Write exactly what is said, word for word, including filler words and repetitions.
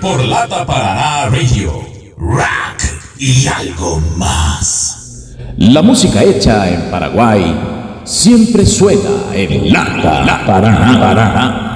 por Lata Paraná Radio. Rock y algo más. La música hecha en Paraguay siempre suena en Lata Paraná.